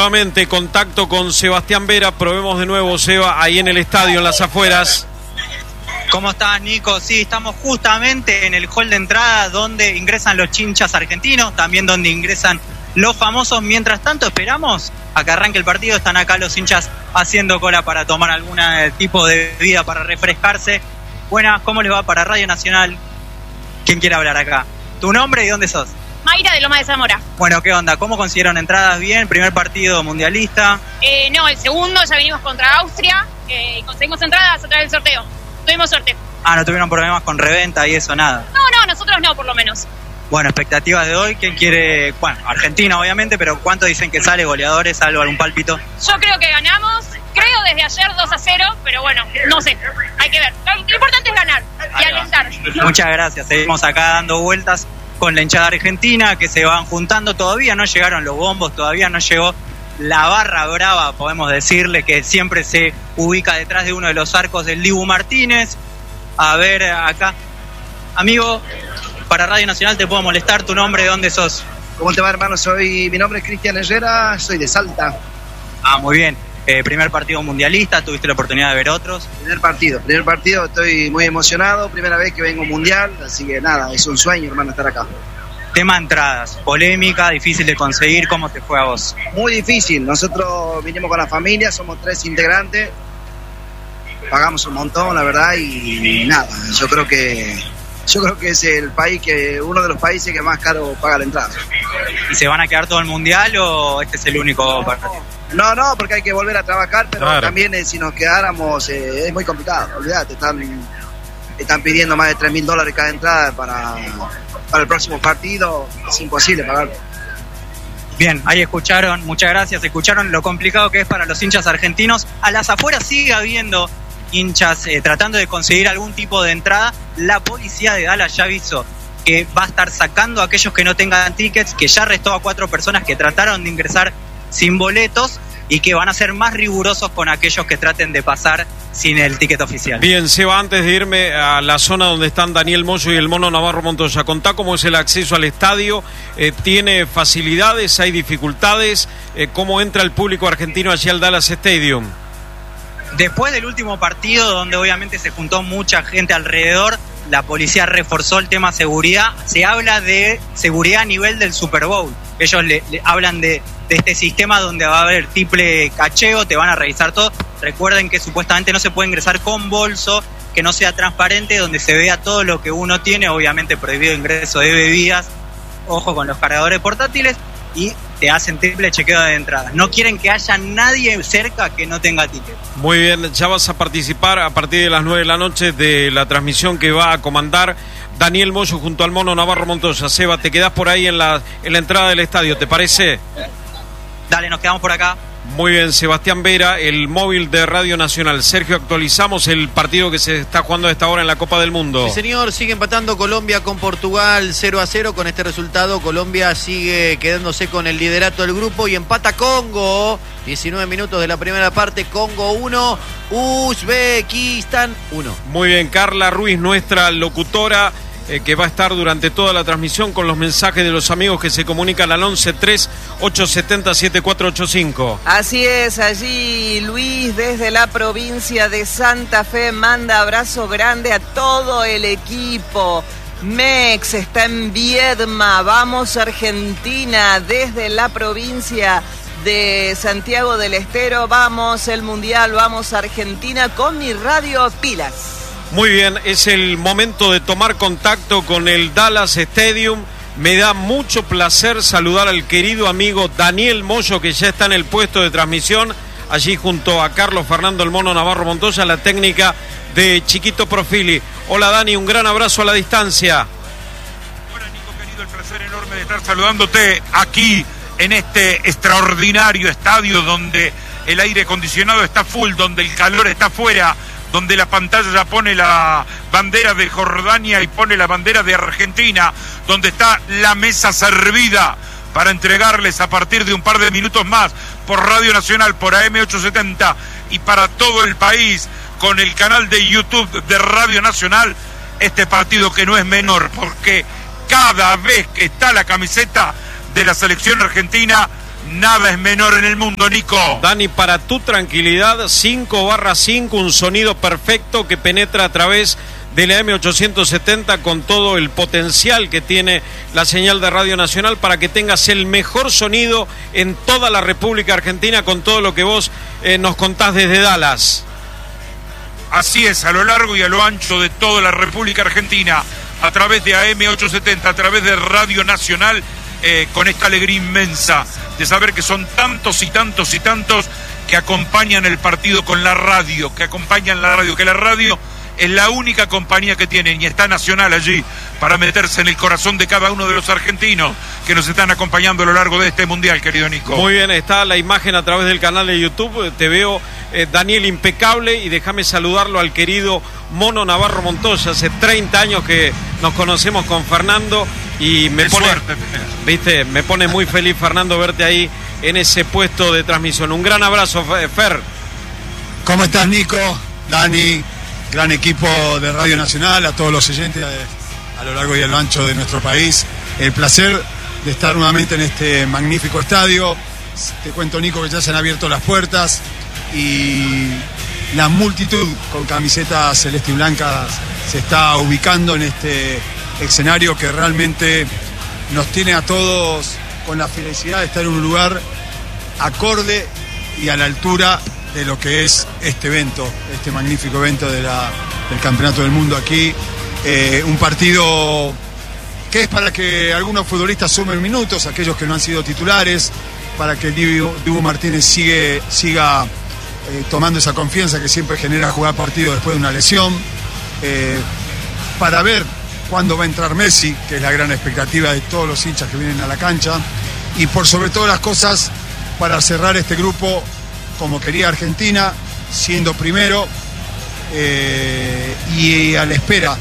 nuevamente contacto con Sebastián Vera. Probemos de nuevo, Seba, ahí en el estadio, en las afueras. ¿Cómo estás, Nico? Sí, estamos justamente en el hall de entrada donde ingresan los hinchas argentinos, también donde ingresan los famosos. Mientras tanto esperamos a que arranque el partido. Están acá los hinchas haciendo cola para tomar algún tipo de bebida para refrescarse. Buenas, ¿cómo les va? Para Radio Nacional, ¿quién quiere hablar acá? ¿Tu nombre y dónde sos? Mayra de Loma de Zamora. Bueno, ¿qué onda? ¿Cómo consiguieron entradas bien? ¿Primer partido mundialista? No, el segundo, ya vinimos contra Austria y conseguimos entradas a través del sorteo. Tuvimos suerte. ¿No tuvieron problemas con reventa y eso, nada? No, nosotros no, por lo menos. Bueno, expectativas de hoy, ¿quién quiere? Bueno, Argentina obviamente, pero ¿cuánto dicen que sale? ¿Goleadores? ¿Algo, algún pálpito? Yo creo que ganamos, desde ayer 2-0, pero bueno, no sé, hay que ver. Lo importante es ganar y alentar. Muchas gracias, seguimos acá dando vueltas con la hinchada argentina, que se van juntando. Todavía no llegaron los bombos, todavía no llegó la barra brava, podemos decirle, que siempre se ubica detrás de uno de los arcos del Dibu Martínez. A ver, acá, amigo, para Radio Nacional te puedo molestar, tu nombre, ¿de dónde sos? ¿Cómo te va, hermano? Mi nombre es Cristian Herrera, soy de Salta. Muy bien. Primer partido mundialista, ¿tuviste la oportunidad de ver otros? Primer partido, estoy muy emocionado, primera vez que vengo mundial, así que nada, es un sueño, hermano, estar acá. Tema entradas, polémica, difícil de conseguir, ¿cómo te fue a vos? Muy difícil, nosotros vinimos con la familia, somos 3 integrantes, pagamos un montón, la verdad, y nada, yo creo que es uno de los países que más caro paga la entrada. ¿Y se van a quedar todo el mundial o este es el único partido? No, porque hay que volver a trabajar, pero claro, también si nos quedáramos es muy complicado, olvídate, están pidiendo más de $3,000 cada entrada para el próximo partido, es imposible pagarlo. Bien, ahí escucharon, muchas gracias, escucharon lo complicado que es para los hinchas argentinos. A las afueras sigue habiendo hinchas tratando de conseguir algún tipo de entrada. La policía de Dallas ya avisó que va a estar sacando a aquellos que no tengan tickets, que ya arrestó a 4 personas que trataron de ingresar sin boletos y que van a ser más rigurosos con aquellos que traten de pasar sin el ticket oficial. Bien, Seba, antes de irme a la zona donde están Daniel Moyo y el Mono Navarro Montoya, contá cómo es el acceso al estadio, ¿tiene facilidades, hay dificultades? ¿Cómo entra el público argentino allí al Dallas Stadium? Después del último partido, donde obviamente se juntó mucha gente alrededor, la policía reforzó el tema seguridad. Se habla de seguridad a nivel del Super Bowl. Ellos le hablan de este sistema donde va a haber triple cacheo, te van a revisar todo. Recuerden que supuestamente no se puede ingresar con bolso, que no sea transparente, donde se vea todo lo que uno tiene, obviamente prohibido ingreso de bebidas, ojo con los cargadores portátiles, y te hacen triple chequeo de entradas. No quieren que haya nadie cerca que no tenga ticket. Muy bien, ya vas a participar a partir de las 9 de la noche de la transmisión que va a comandar Daniel Moyo junto al Mono Navarro Montoya. Seba, te quedás por ahí en la entrada del estadio, ¿te parece? Dale, nos quedamos por acá. Muy bien, Sebastián Vera, el móvil de Radio Nacional. Sergio, actualizamos el partido que se está jugando a esta hora en la Copa del Mundo. Sí, señor, sigue empatando Colombia con Portugal 0-0. Con este resultado, Colombia sigue quedándose con el liderato del grupo y empata Congo. 19 minutos de la primera parte, Congo 1, Uzbekistán 1. Muy bien, Carla Ruiz, nuestra locutora, que va a estar durante toda la transmisión con los mensajes de los amigos que se comunican al 11-3-870-7485. Así es, allí Luis desde la provincia de Santa Fe manda abrazo grande a todo el equipo. Mex está en Viedma, vamos Argentina, desde la provincia de Santiago del Estero, vamos el Mundial, vamos Argentina con mi radio Pilas. Muy bien, es el momento de tomar contacto con el Dallas Stadium. Me da mucho placer saludar al querido amigo Daniel Moyo, que ya está en el puesto de transmisión, allí junto a Carlos Fernando el Mono Navarro Montoya, la técnica de Chiquito Profili. Hola Dani, un gran abrazo a la distancia. Hola Nico, querido, el placer enorme de estar saludándote aquí en este extraordinario estadio donde el aire acondicionado está full, donde el calor está fuera, donde la pantalla ya pone la bandera de Jordania y pone la bandera de Argentina, donde está la mesa servida para entregarles a partir de un par de minutos más por Radio Nacional, por AM870 y para todo el país con el canal de YouTube de Radio Nacional, este partido que no es menor, porque cada vez que está la camiseta de la selección argentina Nada es menor en el mundo, Nico. Dani, para tu tranquilidad, 5/5, un sonido perfecto que penetra a través de la M870 con todo el potencial que tiene la señal de Radio Nacional para que tengas el mejor sonido en toda la República Argentina con todo lo que vos nos contás desde Dallas. Así es, a lo largo y a lo ancho de toda la República Argentina, a través de AM870, a través de Radio Nacional, con esta alegría inmensa de saber que son tantos y tantos y tantos que acompañan el partido con la radio, que acompañan la radio, que la radio es la única compañía que tienen y está Nacional allí para meterse en el corazón de cada uno de los argentinos que nos están acompañando a lo largo de este mundial, querido Nico. Muy bien, está la imagen a través del canal de YouTube. Te veo, Daniel, impecable, y déjame saludarlo al querido Mono Navarro Montoya. Hace 30 años que nos conocemos con Fernando y me pone muy feliz, Fernando, verte ahí en ese puesto de transmisión. Un gran abrazo, Fer. ¿Cómo estás, Nico? Dani, gran equipo de Radio Nacional, a todos los oyentes a lo largo y a lo ancho de nuestro país. El placer de estar nuevamente en este magnífico estadio. Te cuento, Nico, que ya se han abierto las puertas y la multitud con camisetas celeste y blancas se está ubicando en este escenario que realmente nos tiene a todos con la felicidad de estar en un lugar acorde y a la altura de lo que es este evento, este magnífico evento del Campeonato del Mundo aquí. Un partido que es para que algunos futbolistas sumen minutos, aquellos que no han sido titulares, para que el Dibu Martínez siga tomando esa confianza que siempre genera jugar partido después de una lesión, para ver cuándo va a entrar Messi, que es la gran expectativa de todos los hinchas que vienen a la cancha, y por sobre todas las cosas, para cerrar este grupo como quería Argentina, siendo primero, y a la espera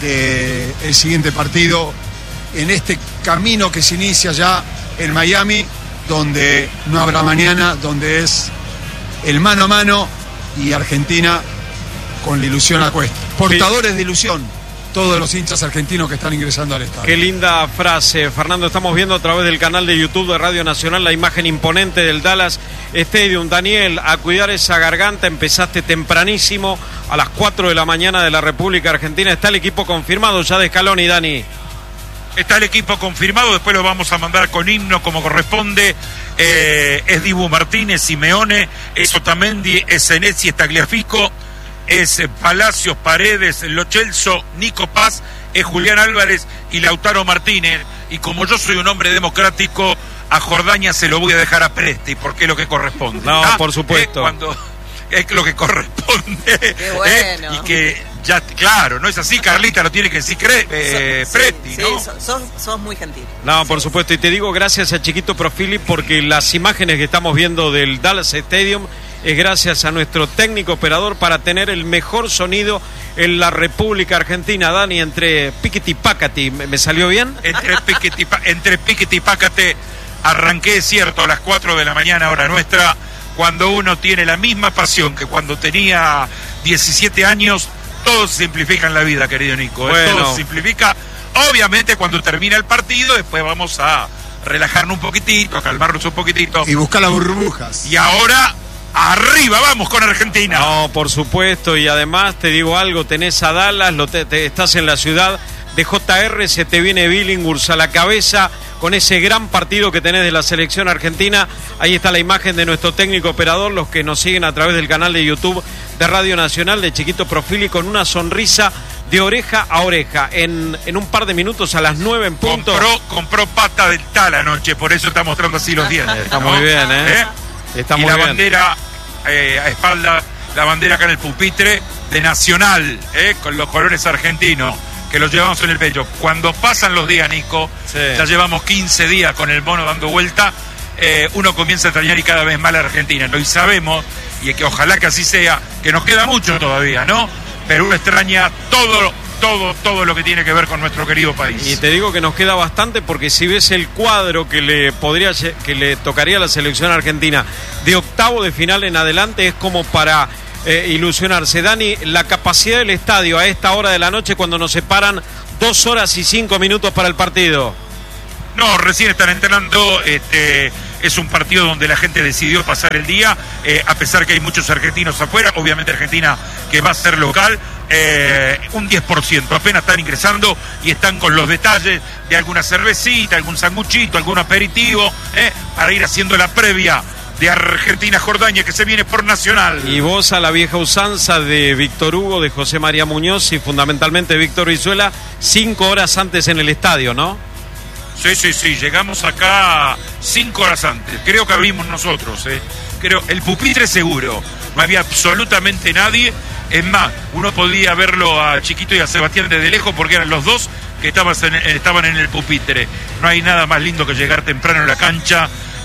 del siguiente partido en este camino que se inicia ya en Miami, donde no habrá mañana, donde es el mano a mano y Argentina con la ilusión a cuesta. Portadores de ilusión, todos los hinchas argentinos que están ingresando al estadio. Qué linda frase, Fernando. Estamos viendo a través del canal de YouTube de Radio Nacional la imagen imponente del Dallas Stadium. Daniel, a cuidar esa garganta, empezaste tempranísimo, a las 4 de la mañana de la República Argentina. ¿Está el equipo confirmado ya de Scaloni, Dani? Está el equipo confirmado, después lo vamos a mandar con himno como corresponde. Es Dibu Martínez, Simeone, es Otamendi, es Senesi, es Tagliafico, es Palacios, Paredes, Lo Celso, Nico Paz, es Julián Álvarez y Lautaro Martínez. Y como yo soy un hombre democrático, a Jordania se lo voy a dejar a Presti, porque es lo que corresponde. No, por supuesto. Es lo que corresponde. Qué bueno. Y que ya, claro, no es así, Carlita, lo tiene que decir Presti, sí, ¿no? sos muy gentil. No, por supuesto, y te digo gracias a Chiquito Profili, porque las imágenes que estamos viendo del Dallas Stadium es gracias a nuestro técnico operador para tener el mejor sonido en la República Argentina. Dani, entre piquete y pácate, ¿me salió bien? Entre piquete y pácate, arranqué, es cierto, a las 4 de la mañana, hora nuestra, cuando uno tiene la misma pasión que cuando tenía 17 años, todo se simplifica en la vida, querido Nico. Bueno. Todo se simplifica. Obviamente, cuando termina el partido, después vamos a relajarnos un poquitito, a calmarnos un poquitito. Y buscar las burbujas. Y ahora, arriba, vamos con Argentina. No, por supuesto, y además te digo algo, tenés a Dallas, estás en la ciudad de JR, se te viene Billinghurst a la cabeza con ese gran partido que tenés de la selección argentina. Ahí está la imagen de nuestro técnico operador, los que nos siguen a través del canal de YouTube de Radio Nacional, de Chiquito Profili, con una sonrisa de oreja a oreja. En un par de minutos, a las 9 en punto. Compró pata del tal anoche, por eso está mostrando así los dientes. Está muy bien, ¿eh? Está muy y la bien. Bandera a espalda, la bandera acá en el pupitre de Nacional, con los colores argentinos, que los llevamos en el pecho. Cuando pasan los días, Nico, sí, ya llevamos 15 días con el mono dando vuelta, uno comienza a extrañar y cada vez más la Argentina, ¿no? Y sabemos, y que ojalá que así sea, que nos queda mucho todavía, ¿no? Pero uno extraña todo lo que tiene que ver con nuestro querido país. Y te digo que nos queda bastante, porque si ves el cuadro que le tocaría a la selección argentina de octavo de final en adelante, es como para ilusionarse. Dani, la capacidad del estadio a esta hora de la noche, cuando nos separan 2 horas y 5 minutos para el partido. No, recién están entrenando es un partido donde la gente decidió pasar el día, a pesar que hay muchos argentinos afuera, obviamente Argentina que va a ser local, un 10%, apenas están ingresando y están con los detalles de alguna cervecita, algún sanguchito, algún aperitivo, para ir haciendo la previa de Argentina-Jordania que se viene por Nacional. Y vos a la vieja usanza de Víctor Hugo, de José María Muñoz y fundamentalmente Víctor Brizuela, 5 horas antes en el estadio, ¿no? Sí, llegamos acá 5 horas antes, creo que abrimos nosotros, creo, el pupitre seguro, no había absolutamente nadie, es más, uno podía verlo a Chiquito y a Sebastián desde lejos porque eran los dos que estaban en el pupitre. No hay nada más lindo que llegar temprano a la cancha.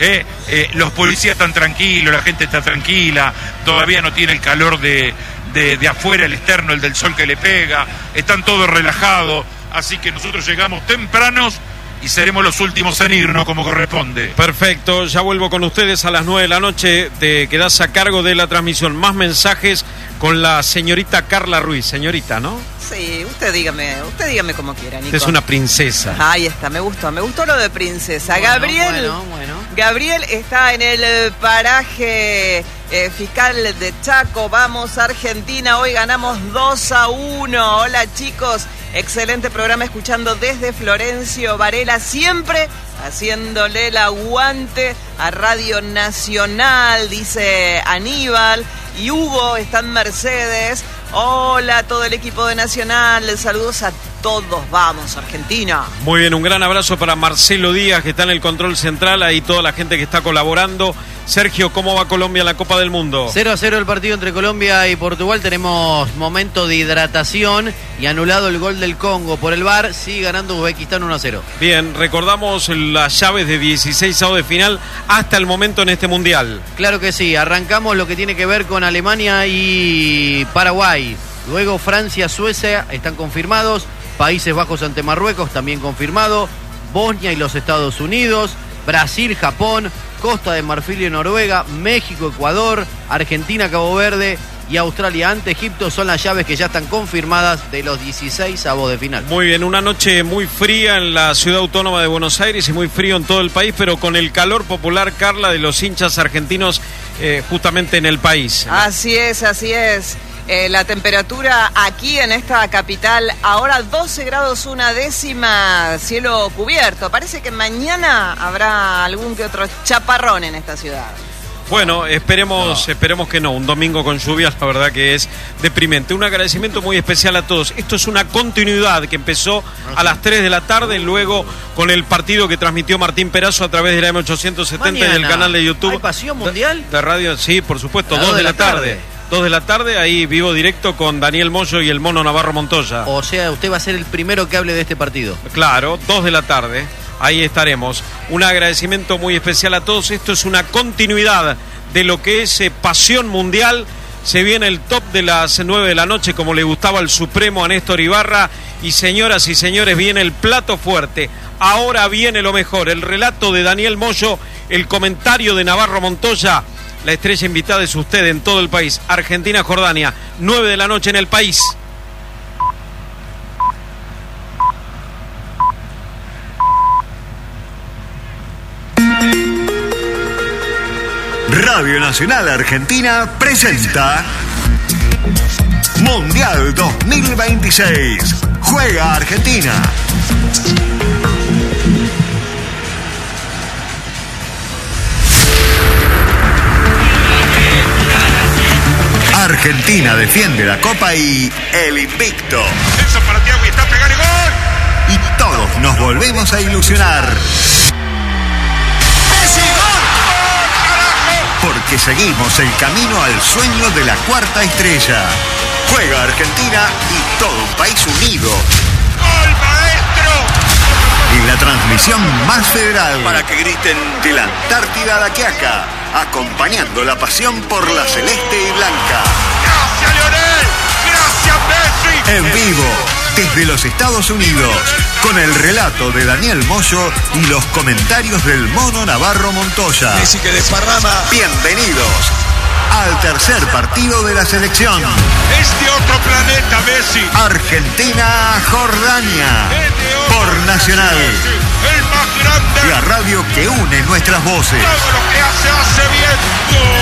Los policías están tranquilos, la gente está tranquila, todavía no tiene el calor de afuera, el externo, el del sol que le pega, están todos relajados, así que nosotros llegamos tempranos y seremos los últimos en irnos como corresponde. Perfecto, ya vuelvo con ustedes a las 9 de la noche, te quedás a cargo de la transmisión. Más mensajes con la señorita Carla Ruiz, señorita, ¿no? Sí, usted dígame como quiera, Nico. Usted es una princesa. Ahí está, me gustó lo de princesa. Bueno, Gabriel está en el paraje fiscal de Chaco. Vamos Argentina, hoy ganamos 2-1. Hola chicos, excelente programa escuchando desde Florencio Varela, siempre haciéndole el aguante a Radio Nacional, dice Aníbal. Y Hugo está en Mercedes. Hola a todo el equipo de Nacional, saludos a todos, vamos Argentina. Muy bien, un gran abrazo para Marcelo Díaz que está en el control central, ahí toda la gente que está colaborando. Sergio, ¿cómo va Colombia en la Copa del Mundo? 0-0 el partido entre Colombia y Portugal, tenemos momento de hidratación y anulado el gol del Congo por el VAR, sigue ganando Uzbekistán 1-0. Bien, recordamos las llaves de 16avos de final hasta el momento en este Mundial. Claro que sí, arrancamos lo que tiene que ver con Alemania y Paraguay, luego Francia, Suecia están confirmados, Países Bajos ante Marruecos también confirmado, Bosnia y los Estados Unidos, Brasil, Japón, Costa de Marfil y Noruega, México, Ecuador, Argentina, Cabo Verde y Australia ante Egipto son las llaves que ya están confirmadas de los 16avos de final. Muy bien, una noche muy fría en la ciudad autónoma de Buenos Aires y muy frío en todo el país, pero con el calor popular, Carla, de los hinchas argentinos justamente en el país. Así es. La temperatura aquí en esta capital, ahora 12 grados 1/10, cielo cubierto. Parece que mañana habrá algún que otro chaparrón en esta ciudad. Bueno, esperemos que no. Un domingo con lluvias, la verdad que es deprimente. Un agradecimiento muy especial a todos. Esto es una continuidad que empezó a las 3 de la tarde, luego con el partido que transmitió Martín Perazo a través de la M870 y del canal de YouTube. ¿Hay pasión mundial? De radio, sí, por supuesto, 2 de la tarde. 2 de la tarde, ahí vivo directo con Daniel Moyo y el Mono Navarro Montoya. O sea, usted va a ser el primero que hable de este partido. Claro, 2 de la tarde, ahí estaremos. Un agradecimiento muy especial a todos. Esto es una continuidad de lo que es Pasión Mundial. Se viene el top de las 9 de la noche, como le gustaba al Supremo a Néstor Ibarra. Y señoras y señores, viene el plato fuerte. Ahora viene lo mejor, el relato de Daniel Moyo, el comentario de Navarro Montoya. La estrella invitada es usted en todo el país. Argentina, Jordania, 9 de la noche en el país. Radio Nacional Argentina presenta Mundial 2026. Juega Argentina. Argentina defiende la Copa y el invicto. Eso para Thiago y está pegando gol. Y todos nos volvemos a ilusionar. Porque seguimos el camino al sueño de la cuarta estrella. Juega Argentina y todo un país unido. ¡Gol, maestro! Y la transmisión más federal para que griten de la Antártida a la Quiaca, acompañando la pasión por la celeste y blanca. ¡Gracias, Lionel! ¡Gracias, Messi! En vivo, desde los Estados Unidos, con el relato de Daniel Moyo y los comentarios del Mono Navarro Montoya. Messi que desparrama. Bienvenidos. al tercer partido de la selección. Es de otro planeta, Messi. Argentina-Jordania. Por Nacional. El más grande. La radio que une nuestras voces. Todo lo que hace bien. ¡Gol!